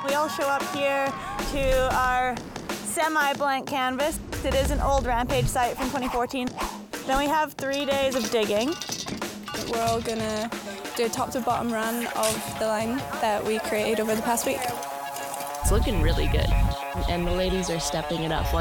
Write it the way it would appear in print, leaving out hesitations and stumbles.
We all show up here to our semi-blank canvas. It is an old Rampage site from 2014. Then we have 3 days of digging. We're all gonna do a top to bottom run of the line that we created over the past week. It's looking really good, and the ladies are stepping it up.